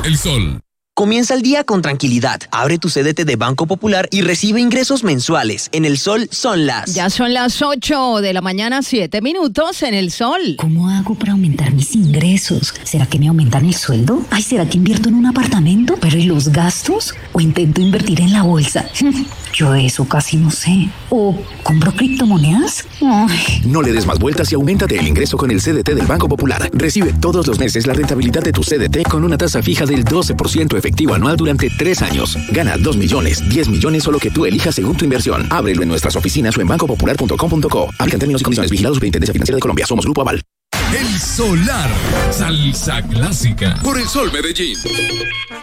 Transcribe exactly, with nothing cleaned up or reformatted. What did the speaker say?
El Sol. Comienza el día con tranquilidad. Abre tu C D T de Banco Popular y recibe ingresos mensuales. En El Sol son las... Ya son las ocho de la mañana, siete minutos en El Sol. ¿Cómo hago para aumentar mis ingresos? ¿Será que me aumentan el sueldo? Ay, ¿será que invierto en un apartamento? ¿Pero y los gastos? ¿O intento invertir en la bolsa? Yo de eso casi no sé. ¿O compro criptomonedas? Ay. No le des más vueltas y auméntate el ingreso con el C D T del Banco Popular. Recibe todos los meses la rentabilidad de tu C D T con una tasa fija del doce por ciento efectivo anual durante tres años. Gana dos millones, diez millones o lo que tú elijas según tu inversión. Ábrelo en nuestras oficinas o en banco popular punto com punto co. Aplican términos y condiciones. Vigilados Superintendencia Financiera de Colombia. Somos Grupo Aval. El Solar. Salsa clásica. Por El Sol Medellín.